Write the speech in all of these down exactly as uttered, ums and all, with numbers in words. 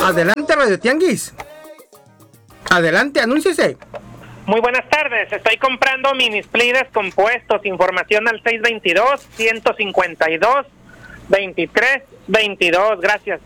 Adelante, Radio Tianguis. Adelante, anúnciese. Muy buenas tardes, estoy comprando mini-split descompuestos. Información al seis dos dos, uno cinco dos, dos tres dos dos. Gracias.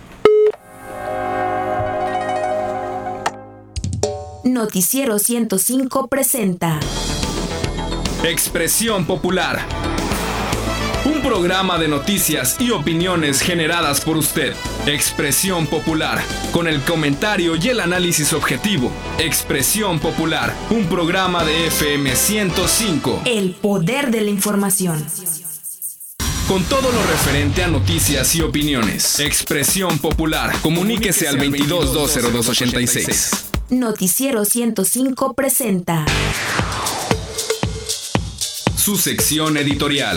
Noticiero ciento cinco presenta Expresión Popular, un programa de noticias y opiniones generadas por usted. Expresión Popular, con el comentario y el análisis objetivo. Expresión Popular, un programa de F M ciento cinco. El poder de la información. Con todo lo referente a noticias y opiniones. Expresión Popular. Comuníquese al veintidós dos cero dos ochenta y seis. Noticiero ciento cinco presenta su sección editorial.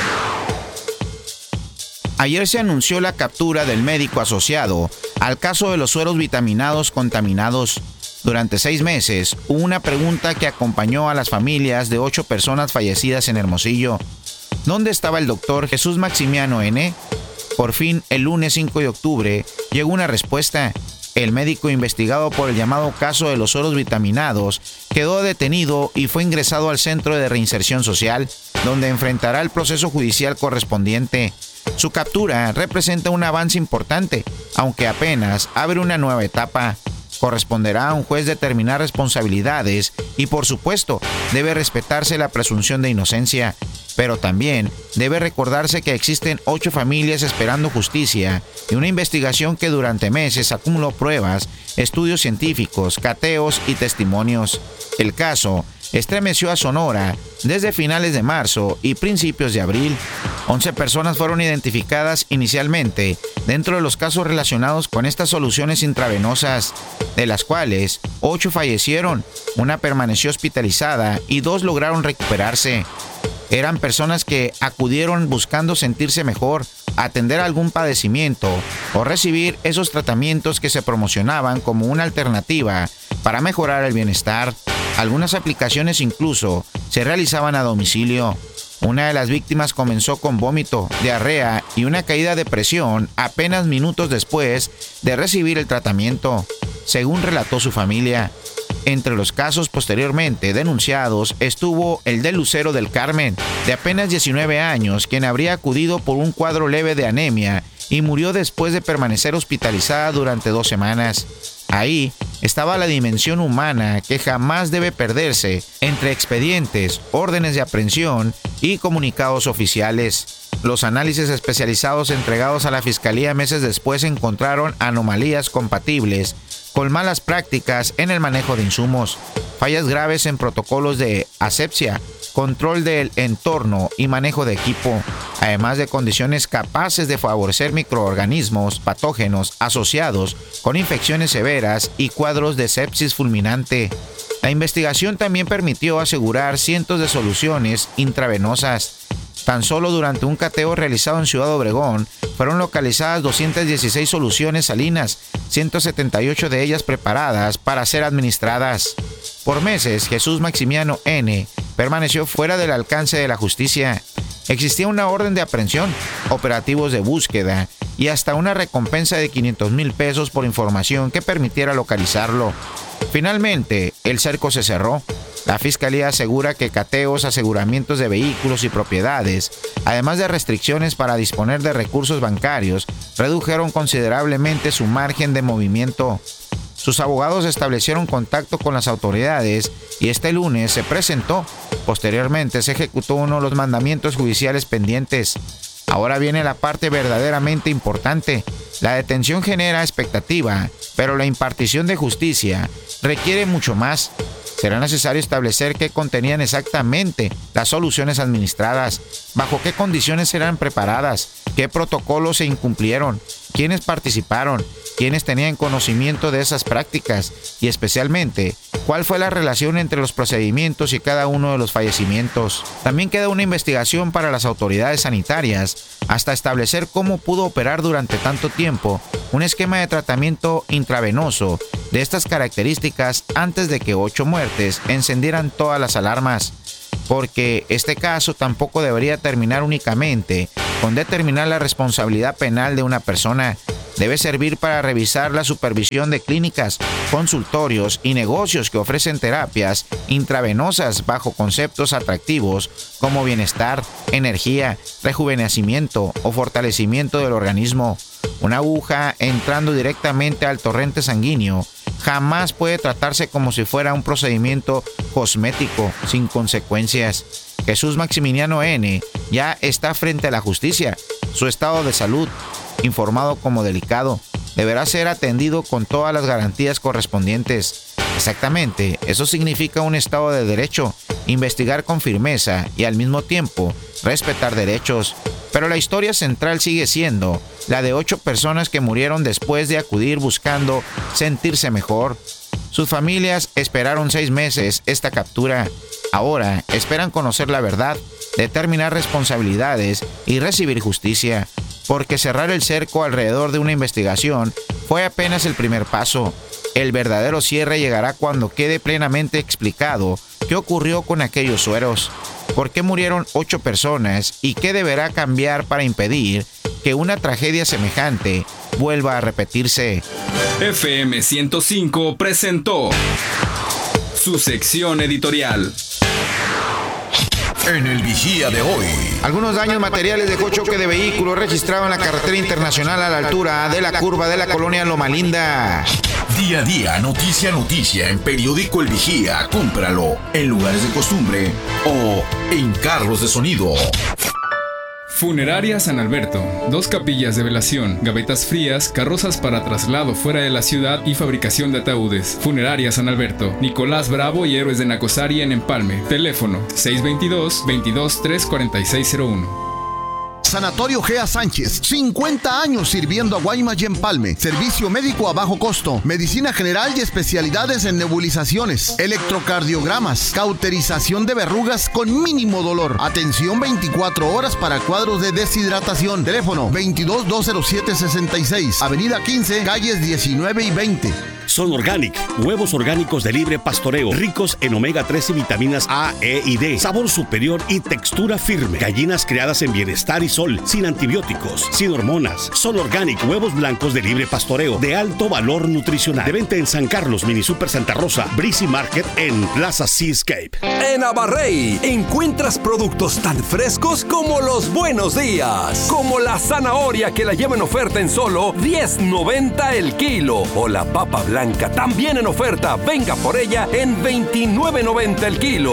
Ayer se anunció la captura del médico asociado al caso de los sueros vitaminados contaminados. Durante seis meses, hubo una pregunta que acompañó a las familias de ocho personas fallecidas en Hermosillo. ¿Dónde estaba el doctor Jesús Maximiano N? Por fin, el lunes cinco de octubre, llegó una respuesta. El médico investigado por el llamado caso de los sueros vitaminados quedó detenido y fue ingresado al Centro de Reinserción Social, donde enfrentará el proceso judicial correspondiente. Su captura representa un avance importante, aunque apenas abre una nueva etapa. Corresponderá a un juez determinar responsabilidades y, por supuesto, debe respetarse la presunción de inocencia. Pero también debe recordarse que existen ocho familias esperando justicia y una investigación que durante meses acumuló pruebas, estudios científicos, cateos y testimonios. El caso estremeció a Sonora desde finales de marzo y principios de abril. once personas fueron identificadas inicialmente dentro de los casos relacionados con estas soluciones intravenosas, de las cuales ocho fallecieron, una permaneció hospitalizada y dos lograron recuperarse. Eran personas que acudieron buscando sentirse mejor, atender algún padecimiento o recibir esos tratamientos que se promocionaban como una alternativa para mejorar el bienestar. Algunas aplicaciones incluso se realizaban a domicilio. Una de las víctimas comenzó con vómito, diarrea y una caída de presión apenas minutos después de recibir el tratamiento, según relató su familia. Entre los casos posteriormente denunciados estuvo el de Lucero del Carmen, de apenas diecinueve años, quien habría acudido por un cuadro leve de anemia y murió después de permanecer hospitalizada durante dos semanas. Ahí estaba la dimensión humana que jamás debe perderse entre expedientes, órdenes de aprehensión y comunicados oficiales. Los análisis especializados entregados a la Fiscalía meses después encontraron anomalías compatibles con malas prácticas en el manejo de insumos, fallas graves en protocolos de asepsia, control del entorno y manejo de equipo, además de condiciones capaces de favorecer microorganismos patógenos asociados con infecciones severas y cuadros de sepsis fulminante. La investigación también permitió asegurar cientos de soluciones intravenosas. Tan solo durante un cateo realizado en Ciudad Obregón, fueron localizadas doscientas dieciséis soluciones salinas, ciento setenta y ocho de ellas preparadas para ser administradas. Por meses, Jesús Maximiano N. permaneció fuera del alcance de la justicia. Existía una orden de aprehensión, operativos de búsqueda y hasta una recompensa de quinientos mil pesos por información que permitiera localizarlo. Finalmente, el cerco se cerró. La Fiscalía asegura que cateos, aseguramientos de vehículos y propiedades, además de restricciones para disponer de recursos bancarios, redujeron considerablemente su margen de movimiento. Sus abogados establecieron contacto con las autoridades y este lunes se presentó. Posteriormente se ejecutó uno de los mandamientos judiciales pendientes. Ahora viene la parte verdaderamente importante. La detención genera expectativa, pero la impartición de justicia requiere mucho más. Será necesario establecer qué contenían exactamente las soluciones administradas, bajo qué condiciones serán preparadas, qué protocolos se incumplieron, quiénes participaron, quiénes tenían conocimiento de esas prácticas y especialmente cuál fue la relación entre los procedimientos y cada uno de los fallecimientos. También queda una investigación para las autoridades sanitarias hasta establecer cómo pudo operar durante tanto tiempo un esquema de tratamiento intravenoso de estas características antes de que ocho muertes encendieran todas las alarmas, porque este caso tampoco debería terminar únicamente con determinar la responsabilidad penal de una persona. debe servir para revisar la supervisión de clínicas, consultorios y negocios que ofrecen terapias intravenosas bajo conceptos atractivos como bienestar, energía, rejuvenecimiento o fortalecimiento del organismo. Una aguja entrando directamente al torrente sanguíneo jamás puede tratarse como si fuera un procedimiento cosmético sin consecuencias. Jesús Maximiliano N. ya está frente a la justicia. Su estado de salud, informado como delicado, deberá ser atendido con todas las garantías correspondientes. Exactamente, eso significa un estado de derecho, investigar con firmeza y al mismo tiempo respetar derechos. Pero la historia central sigue siendo la de ocho personas que murieron después de acudir buscando sentirse mejor. Sus familias esperaron seis meses esta captura. Ahora esperan conocer la verdad, determinar responsabilidades y recibir justicia, porque cerrar el cerco alrededor de una investigación fue apenas el primer paso. El verdadero cierre llegará cuando quede plenamente explicado qué ocurrió con aquellos sueros, por qué murieron ocho personas y qué deberá cambiar para impedir que una tragedia semejante vuelva a repetirse. F M ciento cinco presentó su sección editorial. En el Vigía de hoy. Algunos daños materiales dejó choque de vehículo registrado en la carretera internacional a la altura de la curva de la colonia Loma Linda. Día a día, noticia a noticia, en Periódico El Vigía. Cómpralo en lugares de costumbre o en carros de sonido. Funeraria San Alberto. Dos capillas de velación, gavetas frías, carrozas para traslado fuera de la ciudad y fabricación de ataúdes. Funeraria San Alberto. Nicolás Bravo y Héroes de Nacosari en Empalme. Teléfono seis dos dos, veintidós, tres cuarenta y seis cero uno. Sanatorio Gea Sánchez, cincuenta años sirviendo a Guaymas y Empalme. Servicio médico a bajo costo, medicina general y especialidades en nebulizaciones, electrocardiogramas, cauterización de verrugas con mínimo dolor. Atención veinticuatro horas para cuadros de deshidratación. Teléfono veintidós, doscientos siete, sesenta y seis. Avenida quince, calles diecinueve y veinte. Son Organic, huevos orgánicos de libre pastoreo, ricos en omega tres y vitaminas A, E y D, sabor superior y textura firme. Gallinas criadas en bienestar y sol, sin antibióticos, sin hormonas. Son Organic, huevos blancos de libre pastoreo, de alto valor nutricional. De venta en San Carlos, Mini Super Santa Rosa, Breezy Market en Plaza Seascape. En Abarrey encuentras productos tan frescos como los buenos días, como la zanahoria que la lleva en oferta en solo diez noventa el kilo, o la papa blanca también en oferta, venga por ella en veintinueve noventa el kilo.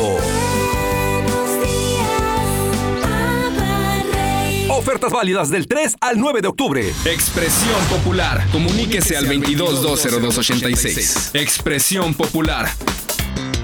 Ofertas válidas del tres al nueve de octubre. Expresión Popular. Comuníquese al veintidós, dos cero dos, ochenta y seis. Expresión Popular.